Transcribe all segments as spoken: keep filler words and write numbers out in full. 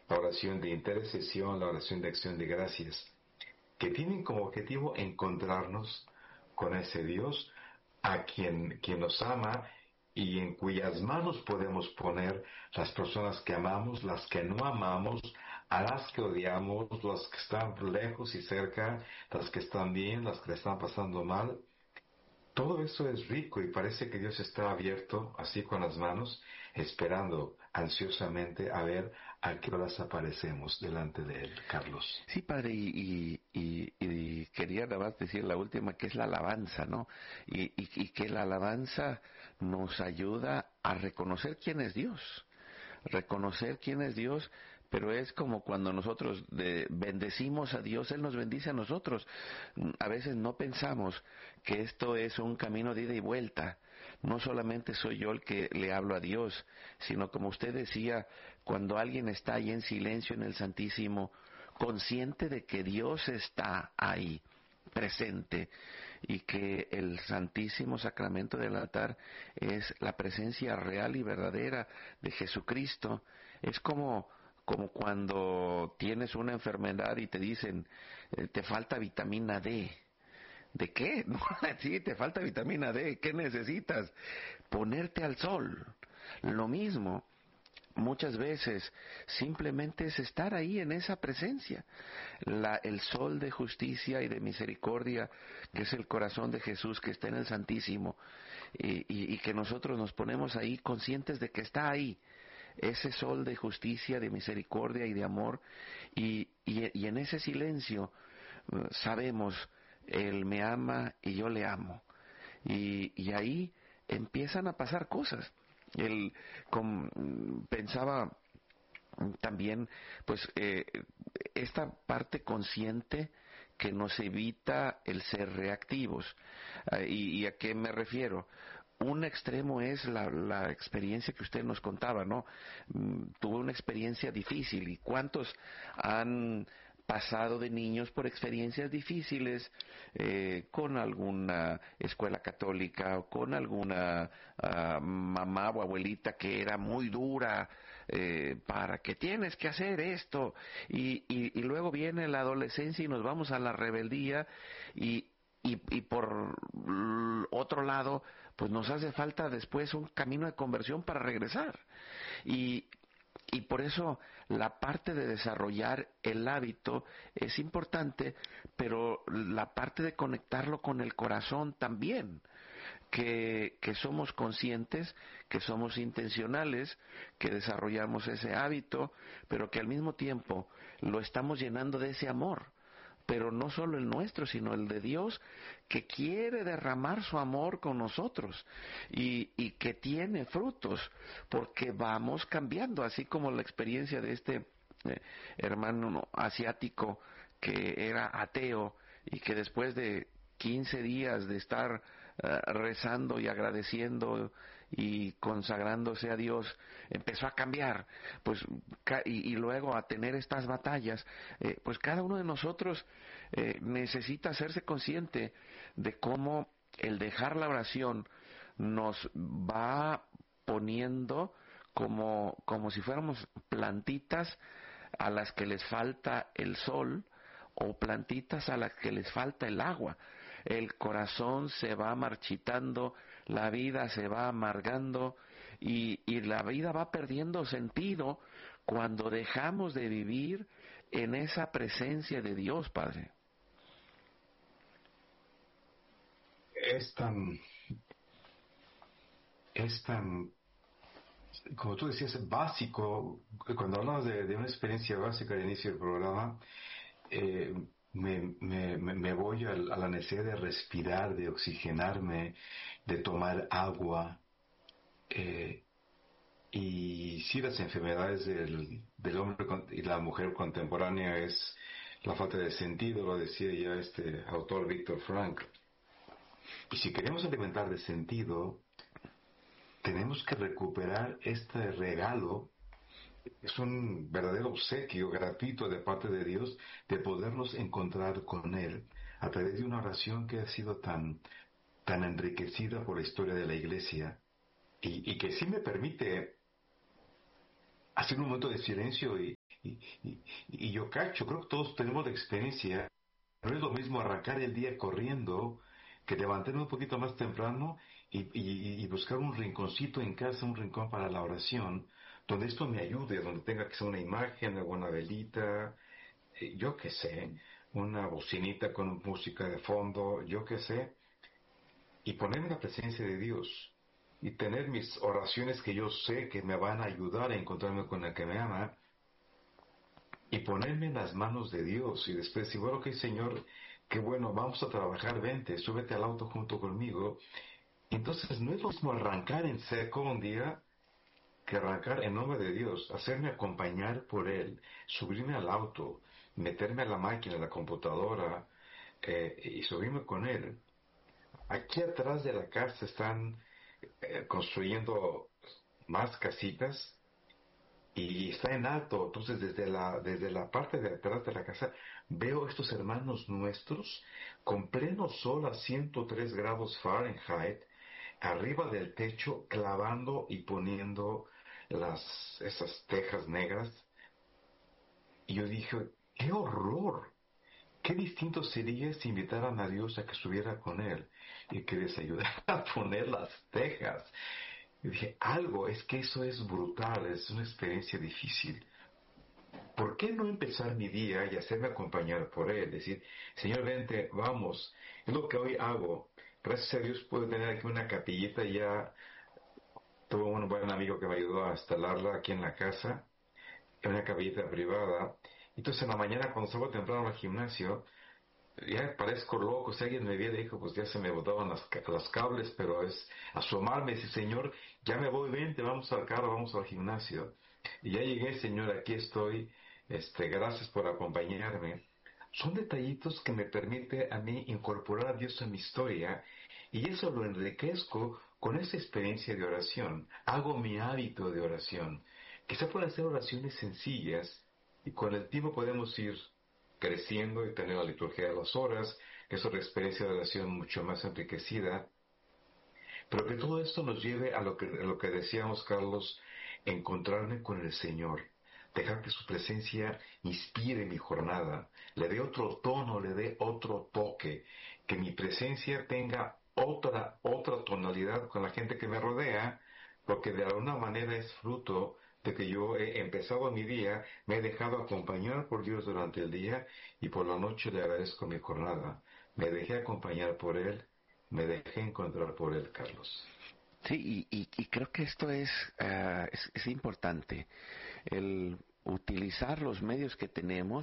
la oración de intercesión, la oración de acción de gracias, que tienen como objetivo encontrarnos con ese Dios a quien, quien nos ama y en cuyas manos podemos poner las personas que amamos, las que no amamos, a las que odiamos, las que están lejos y cerca, las que están bien, las que le están pasando mal. Todo eso es rico y parece que Dios está abierto, así con las manos, esperando ansiosamente a ver a qué horas aparecemos delante de Él, Carlos. Sí, padre, y, y, y, y quería nada más decir la última, que es la alabanza, ¿no? Y, y, y que la alabanza nos ayuda a reconocer quién es Dios, reconocer quién es Dios, pero es como cuando nosotros de, bendecimos a Dios, Él nos bendice a nosotros. A veces no pensamos que esto es un camino de ida y vuelta. No solamente soy yo el que le hablo a Dios, sino como usted decía, cuando alguien está ahí en silencio en el Santísimo, consciente de que Dios está ahí, presente, y que el Santísimo Sacramento del altar es la presencia real y verdadera de Jesucristo. Es como como cuando tienes una enfermedad y te dicen, eh, te falta vitamina D. ¿De qué? No, sí, te falta vitamina D. ¿Qué necesitas? Ponerte al sol. Lo mismo, muchas veces simplemente es estar ahí en esa presencia. La, el sol de justicia y de misericordia, que es el corazón de Jesús que está en el Santísimo, y, y, y que nosotros nos ponemos ahí conscientes de que está ahí. Ese sol de justicia, de misericordia y de amor, y, y, y en ese silencio uh, sabemos, Él me ama y yo le amo. Y, y ahí empiezan a pasar cosas. Él com, pensaba también, pues, eh, esta parte consciente que nos evita el ser reactivos. Uh, y, ¿Y a qué me refiero? Un extremo es la, la experiencia que usted nos contaba, ¿no? Mm, tuvo una experiencia difícil. ¿Y cuántos han pasado de niños por experiencias difíciles eh, con alguna escuela católica o con alguna uh, mamá o abuelita que era muy dura eh, para que tienes que hacer esto y, y, y luego viene la adolescencia y nos vamos a la rebeldía y Y, y por otro lado, pues nos hace falta después un camino de conversión para regresar. Y, y por eso la parte de desarrollar el hábito es importante, pero la parte de conectarlo con el corazón también, que, que somos conscientes, que somos intencionales, que desarrollamos ese hábito, pero que al mismo tiempo lo estamos llenando de ese amor, pero no solo el nuestro, sino el de Dios, que quiere derramar su amor con nosotros y, y que tiene frutos, porque vamos cambiando, así como la experiencia de este eh, hermano asiático que era ateo y que después de quince días de estar uh, rezando y agradeciendo y consagrándose a Dios, empezó a cambiar, pues, ca- y, y luego a tener estas batallas, eh, pues cada uno de nosotros eh, necesita hacerse consciente de cómo el dejar la oración nos va poniendo como, como si fuéramos plantitas a las que les falta el sol, o plantitas a las que les falta el agua. El corazón se va marchitando, la vida se va amargando y, y la vida va perdiendo sentido cuando dejamos de vivir en esa presencia de Dios, Padre. Es tan, es tan, como tú decías, básico. Cuando hablamos de, de una experiencia básica al inicio del programa, eh, me, me, me me voy a, a la necesidad de respirar, de oxigenarme, de tomar agua. Eh, y sí, las enfermedades del, del hombre con- y la mujer contemporánea es la falta de sentido, lo decía ya este autor Víctor Frank. Y si queremos alimentar de sentido, tenemos que recuperar este regalo. Es un verdadero obsequio gratuito de parte de Dios de podernos encontrar con Él a través de una oración que ha sido tan, tan enriquecida por la historia de la Iglesia y, y que sí me permite hacer un momento de silencio y, y, y, y yo cacho, creo que todos tenemos la experiencia. No es lo mismo arrancar el día corriendo que levantarme un poquito más temprano y, y, y buscar un rinconcito en casa, un rincón para la oración, donde esto me ayude, donde tenga que ser una imagen, alguna velita, eh, yo qué sé, una bocinita con música de fondo, yo qué sé, y ponerme en la presencia de Dios y tener mis oraciones que yo sé que me van a ayudar a encontrarme con el que me ama y ponerme en las manos de Dios y después decir, bueno, ok, Señor, qué bueno, vamos a trabajar, vente, súbete al auto junto conmigo. Entonces no es lo mismo arrancar en seco un día que arrancar en nombre de Dios, hacerme acompañar por Él, subirme al auto, meterme a la máquina, a la computadora eh, y subirme con Él. Aquí atrás de la casa están eh, construyendo más casitas y está en alto. Entonces desde la, desde la parte de atrás de la casa veo estos hermanos nuestros con pleno sol a ciento tres grados Fahrenheit arriba del techo clavando y poniendo las, esas tejas negras. Y yo dije, ¡qué horror! Qué distinto sería si invitaran a Dios a que estuviera con él y que les ayudara a poner las tejas. Y dije, algo, es que eso es brutal, es una experiencia difícil. ¿Por qué no empezar mi día y hacerme acompañar por él? Decir, Señor, vente, vamos. Es lo que hoy hago. Gracias a Dios puedo tener aquí una capillita ya. Tuve un buen amigo que me ayudó a instalarla aquí en la casa, en una capillita privada. Entonces en la mañana cuando salgo temprano al gimnasio, ya parezco loco. Si alguien me viera, dijo, pues ya se me botaban las, las cables, pero es asomarme y decir, Señor, ya me voy, vente, vamos al carro, vamos al gimnasio. Y ya llegué, Señor, aquí estoy, este, gracias por acompañarme. Son detallitos que me permite a mí incorporar a Dios en mi historia y eso lo enriquezco con esa experiencia de oración. Hago mi hábito de oración. Quizá puedan ser oraciones sencillas y con el tiempo podemos ir creciendo y tener la liturgia de las horas, que es una experiencia de oración mucho más enriquecida, pero que todo esto nos lleve a lo que, a lo que decíamos, Carlos, encontrarme con el Señor, dejar que su presencia inspire mi jornada, le dé otro tono, le dé otro toque, que mi presencia tenga otra, otra tonalidad con la gente que me rodea, porque de alguna manera es fruto de que yo he empezado mi día, me he dejado acompañar por Dios durante el día y por la noche le agradezco mi jornada. Me dejé acompañar por Él, me dejé encontrar por Él, Carlos. Sí, y, y, y creo que esto es, uh, es, es importante, el utilizar los medios que tenemos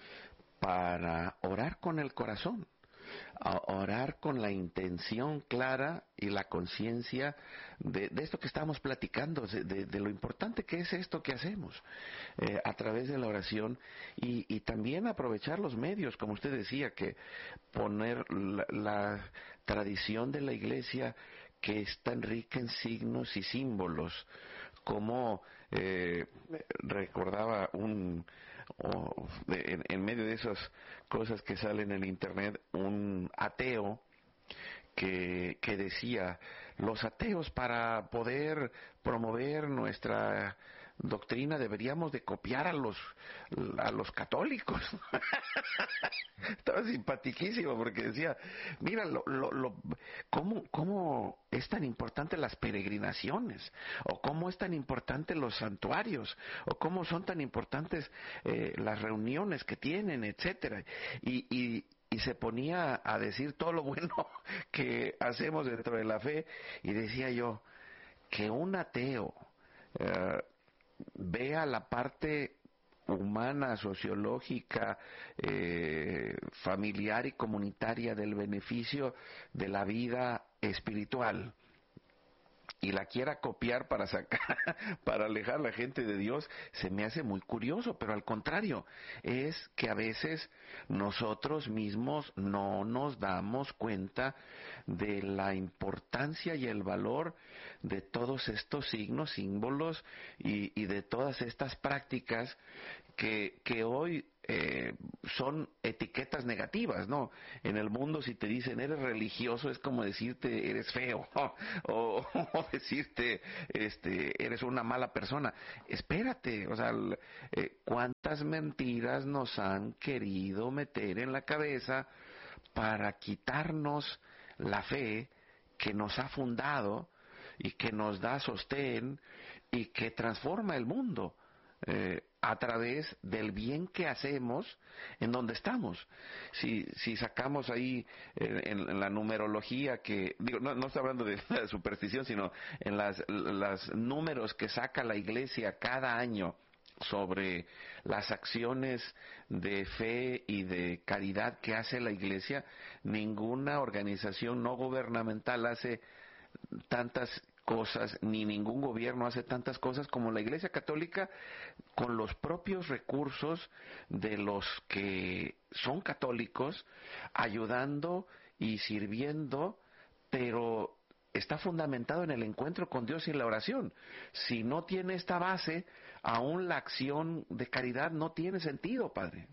para orar con el corazón, a orar con la intención clara y la conciencia de, de esto que estamos platicando, de, de, de lo importante que es esto que hacemos eh, a través de la oración y, y también aprovechar los medios, como usted decía, que poner la, la tradición de la Iglesia que es tan rica en signos y símbolos, como eh, recordaba un o en, en medio de esas cosas que salen en internet, un ateo que, que decía, los ateos para poder promover nuestra doctrina deberíamos de copiar a los a los católicos. Estaba simpatiquísimo porque decía, mira lo, lo, lo, cómo, cómo es tan importante las peregrinaciones, o cómo es tan importante los santuarios, o cómo son tan importantes eh, las reuniones que tienen, etcétera, y, y y se ponía a decir todo lo bueno que hacemos dentro de la fe, y decía yo, que un ateo eh, vea la parte humana, sociológica, eh, familiar y comunitaria del beneficio de la vida espiritual y la quiera copiar para sacar, para alejar a la gente de Dios, se me hace muy curioso, pero al contrario, es que a veces nosotros mismos no nos damos cuenta de la importancia y el valor de todos estos signos, símbolos y, y de todas estas prácticas que, que hoy eh, son etiquetas negativas, ¿no? En el mundo, si te dicen eres religioso, es como decirte eres feo, o, o decirte este eres una mala persona. Espérate, o sea, eh, cuántas mentiras nos han querido meter en la cabeza para quitarnos la fe que nos ha fundado y que nos da sostén y que transforma el mundo. Eh, a través del bien que hacemos en donde estamos. Si, si sacamos ahí eh, en, en la numerología que, digo, no, no estoy hablando de la superstición, sino en las, las números que saca la iglesia cada año sobre las acciones de fe y de caridad que hace la iglesia, ninguna organización no gubernamental hace tantas cosas, ni ningún gobierno hace tantas cosas como la Iglesia Católica, con los propios recursos de los que son católicos, ayudando y sirviendo, pero está fundamentado en el encuentro con Dios y la oración. Si no tiene esta base, aún la acción de caridad no tiene sentido, Padre.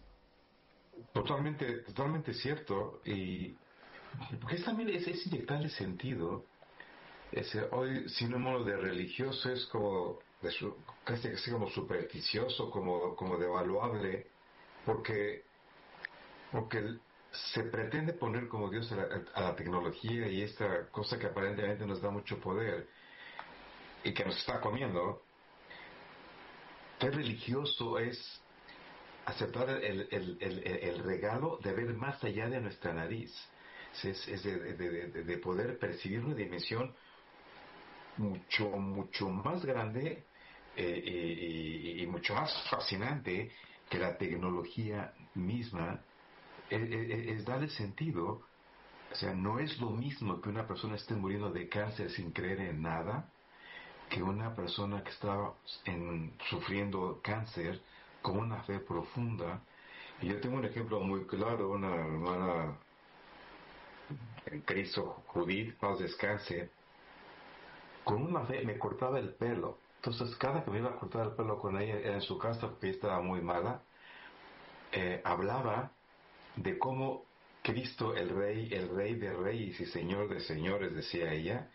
Totalmente, totalmente cierto. Y porque es también es, es inyectarle sentido. Ese, hoy sinónimo de religioso es como de su, casi, casi como supersticioso, como, como devaluable, porque, porque se pretende poner como Dios a la, a la tecnología y esta cosa que aparentemente nos da mucho poder y que nos está comiendo. Ser religioso es aceptar el, el, el, el regalo de ver más allá de nuestra nariz, es, es de, de, de, de poder percibir una dimensión mucho, mucho más grande eh, y, y mucho más fascinante que la tecnología misma. Es, es, es darle sentido. O sea, no es lo mismo que una persona esté muriendo de cáncer sin creer en nada, que una persona que está en, sufriendo cáncer con una fe profunda. Y yo tengo un ejemplo muy claro, una hermana en Cristo, Judith, paz descanse, con una fe me cortaba el pelo. Entonces, cada que me iba a cortar el pelo con ella era en su casa porque ella estaba muy mala, eh, hablaba de cómo Cristo, el Rey, el Rey de Reyes y Señor de Señores, decía ella,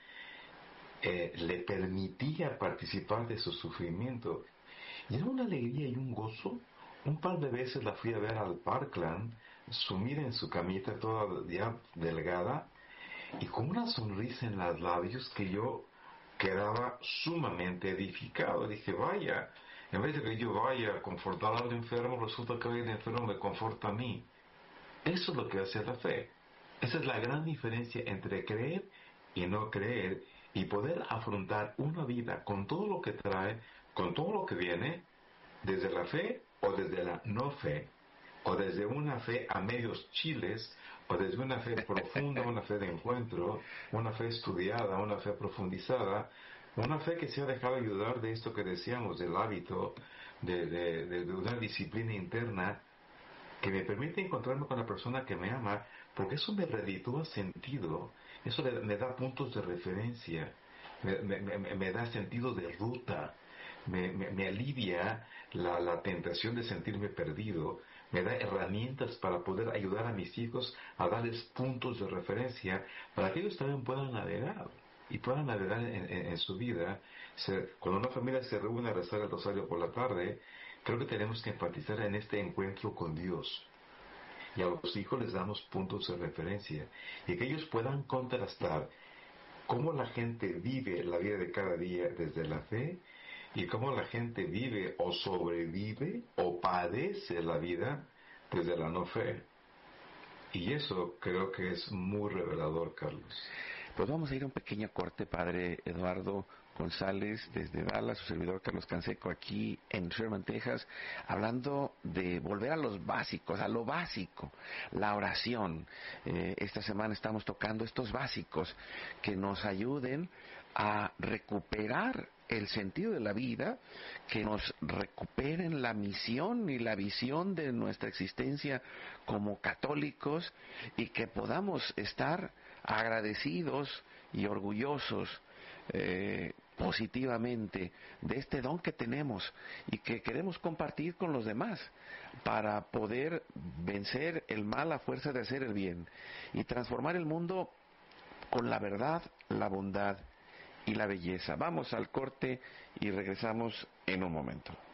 eh, le permitía participar de su sufrimiento. Y era una alegría y un gozo. Un par de veces la fui a ver al Parkland, sumida en su camita, toda ya delgada, y con una sonrisa en los labios que yo quedaba sumamente edificado. Dije, vaya, en vez de que yo vaya a confortar al enfermo, resulta que el enfermo me conforta a mí. Eso es lo que hace la fe. Esa es la gran diferencia entre creer y no creer, y poder afrontar una vida con todo lo que trae, con todo lo que viene, desde la fe o desde la no fe, o desde una fe a medios chiles, o desde una fe profunda, una fe de encuentro, una fe estudiada, una fe profundizada, una fe que se ha dejado ayudar de esto que decíamos, del hábito, de, de, de, de una disciplina interna que me permite encontrarme con la persona que me ama, porque eso me reditúa sentido, eso le, me da puntos de referencia, me, me, me, me da sentido de ruta, me, me, me alivia la, la tentación de sentirme perdido, me da herramientas para poder ayudar a mis hijos a darles puntos de referencia para que ellos también puedan navegar y puedan navegar en, en, en su vida. Se, cuando una familia se reúne a rezar el rosario por la tarde, creo que tenemos que enfatizar en este encuentro con Dios. Y a los hijos les damos puntos de referencia y que ellos puedan contrastar cómo la gente vive la vida de cada día desde la fe y cómo la gente vive o sobrevive o padece la vida desde la no fe. Y eso creo que es muy revelador, Carlos. Pues vamos a ir a un pequeño corte, Padre Eduardo González, desde Dallas, su servidor Carlos Canseco, aquí en Sherman, Texas, hablando de volver a los básicos, a lo básico, la oración. Eh, esta semana estamos tocando estos básicos que nos ayuden a recuperar el sentido de la vida, que nos recuperen la misión y la visión de nuestra existencia como católicos y que podamos estar agradecidos y orgullosos eh, positivamente de este don que tenemos y que queremos compartir con los demás para poder vencer el mal a fuerza de hacer el bien y transformar el mundo con la verdad, la bondad y la belleza. Vamos al corte y regresamos en un momento.